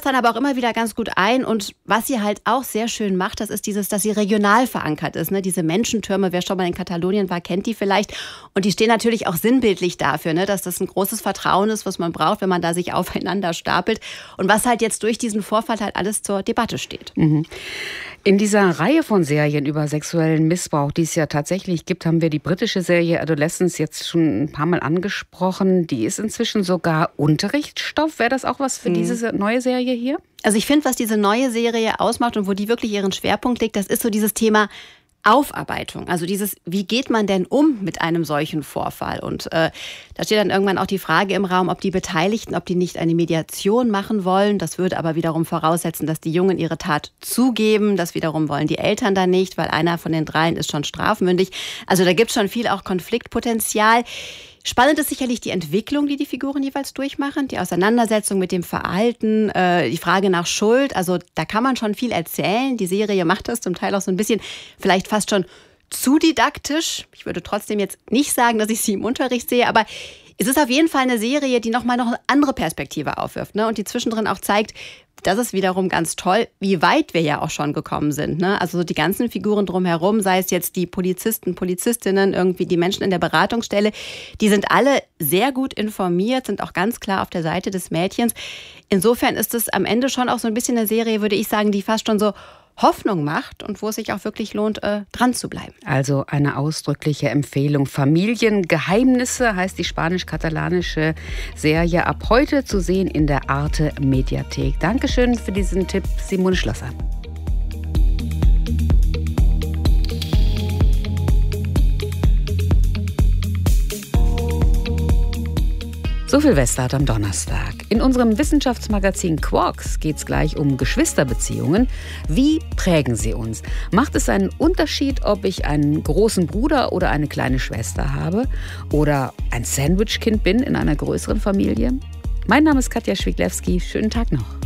dann aber auch immer wieder ganz gut ein. Und was sie halt auch sehr schön macht, das ist dieses, dass sie regional verankert ist. Ne? Diese Menschentürme, wer schon mal in Katalonien war, kennt die vielleicht. Und die stehen natürlich auch sinnbildlich dafür, ne? Dass das ein großes Vertrauen ist, was man braucht, wenn man da sich aufeinander stapelt. Und was halt jetzt durch diesen Vorfall halt alles zur Debatte steht. Mhm. In dieser Reihe von Serien über sexuellen Missbrauch, die es ja tatsächlich gibt, haben wir die britische Serie Adolescence jetzt schon ein paar Mal angesprochen. Die ist inzwischen sogar Unterrichtsstoff. Wäre das auch was für diese neue Serie hier? Also ich finde, was diese neue Serie ausmacht und wo die wirklich ihren Schwerpunkt legt, das ist so dieses Thema Aufarbeitung. Also dieses, wie geht man denn um mit einem solchen Vorfall? Und da steht dann irgendwann auch die Frage im Raum, ob die Beteiligten, ob die nicht eine Mediation machen wollen. Das würde aber wiederum voraussetzen, dass die Jungen ihre Tat zugeben. Das wiederum wollen die Eltern dann nicht, weil einer von den dreien ist schon strafmündig. Also da gibt es schon viel auch Konfliktpotenzial. Spannend ist sicherlich die Entwicklung, die die Figuren jeweils durchmachen, die Auseinandersetzung mit dem Verhalten, die Frage nach Schuld. Also da kann man schon viel erzählen. Die Serie macht das zum Teil auch so ein bisschen, vielleicht fast schon zu didaktisch. Ich würde trotzdem jetzt nicht sagen, dass ich sie im Unterricht sehe, aber es ist auf jeden Fall eine Serie, die nochmal eine andere Perspektive aufwirft, ne? Und die zwischendrin auch zeigt, das ist wiederum ganz toll, wie weit wir ja auch schon gekommen sind, ne? Also die ganzen Figuren drumherum, sei es jetzt die Polizisten, Polizistinnen, irgendwie die Menschen in der Beratungsstelle, die sind alle sehr gut informiert, sind auch ganz klar auf der Seite des Mädchens. Insofern ist es am Ende schon auch so ein bisschen eine Serie, würde ich sagen, die fast schon so Hoffnung macht und wo es sich auch wirklich lohnt, dran zu bleiben. Also eine ausdrückliche Empfehlung. Familiengeheimnisse heißt die spanisch-katalanische Serie, ab heute zu sehen in der Arte Mediathek. Dankeschön für diesen Tipp, Simone Schlosser. So viel Westart am Donnerstag. In unserem Wissenschaftsmagazin Quarks geht es gleich um Geschwisterbeziehungen. Wie prägen sie uns? Macht es einen Unterschied, ob ich einen großen Bruder oder eine kleine Schwester habe? Oder ein Sandwich-Kind bin in einer größeren Familie? Mein Name ist Katja Schwiglewski. Schönen Tag noch.